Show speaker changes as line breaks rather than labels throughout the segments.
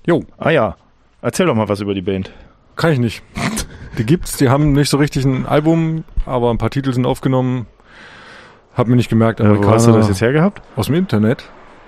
Jo.
Ah ja, erzähl doch mal was über die Band.
Kann ich nicht. Die gibt's, die haben nicht so richtig ein Album, aber ein paar Titel sind aufgenommen. Hab mir nicht gemerkt,
Wo hast du das jetzt hergehabt?
Aus dem Internet.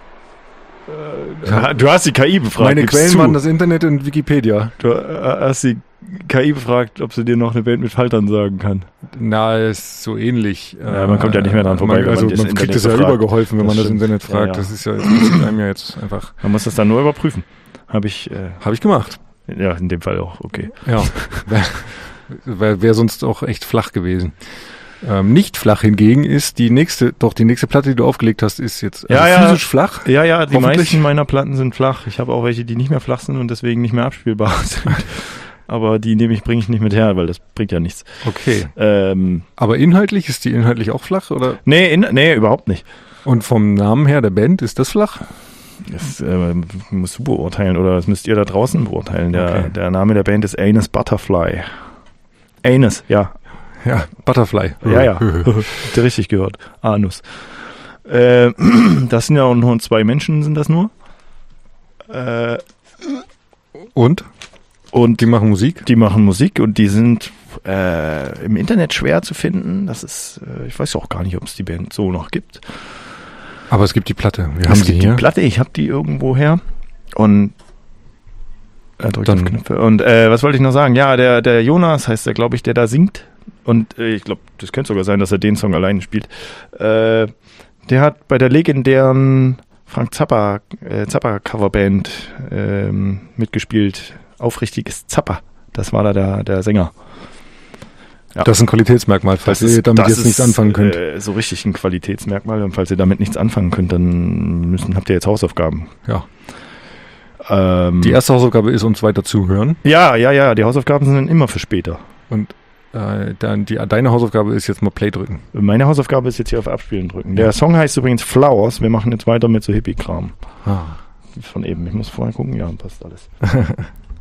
Du hast die KI befragt.
Meine Quellen waren das Internet und Wikipedia.
Du hast die KI befragt, ob sie dir noch eine Band mit Faltern sagen kann.
Na, ist so ähnlich.
Ja, man kommt ja nicht mehr dran vorbei.
Man kriegt es ja übergeholfen, wenn man das Internet fragt.
Ja.
Das ist ja, das passiert einem ja jetzt einfach.
Man muss das dann nur überprüfen. Habe ich
gemacht.
Ja, in dem Fall auch, okay.
Ja. Wäre sonst auch echt flach gewesen. Nicht flach hingegen ist die nächste Platte, die du aufgelegt hast, ist jetzt physisch flach.
Ja, die meisten meiner Platten sind flach. Ich habe auch welche, die nicht mehr flach sind und deswegen nicht mehr abspielbar sind. Aber die bringe ich nicht mit her, weil das bringt ja nichts.
Okay. Aber ist die inhaltlich auch flach, oder?
Nee, überhaupt nicht.
Und vom Namen her der Band, ist das flach?
Das musst du beurteilen, oder das müsst ihr da draußen beurteilen. Der Name der Band ist Anus Butterfly. Anus, ja.
Ja, Butterfly.
Ja. Habt ihr richtig gehört. Anus. Das sind ja auch nur 2 Menschen, sind das nur.
Und die machen Musik?
Die machen Musik und die sind im Internet schwer zu finden. Das ist, ich weiß auch gar nicht, ob es die Band so noch gibt.
Aber es gibt die Platte.
Die Platte, ich habe die irgendwo her. Und was wollte ich noch sagen? Ja, der Jonas heißt der, glaube ich, der da singt. Und ich glaube, das könnte sogar sein, dass er den Song alleine spielt. Der hat bei der legendären Frank Zappa Coverband mitgespielt. Aufrichtiges Zappa. Das war da der Sänger. Ja.
Das ist ein Qualitätsmerkmal, falls ihr damit jetzt nichts anfangen könnt.
So richtig ein Qualitätsmerkmal. Und falls ihr damit nichts anfangen könnt, dann habt ihr jetzt Hausaufgaben.
Ja. Die erste Hausaufgabe ist, uns weiter zuhören.
Ja. Die Hausaufgaben sind immer für später.
Und deine Hausaufgabe ist jetzt mal Play drücken.
Meine Hausaufgabe ist jetzt hier auf Abspielen drücken. Der Song heißt übrigens Flowers. Wir machen jetzt weiter mit so Hippie-Kram. Von eben. Ich muss vorher gucken. Ja, passt alles.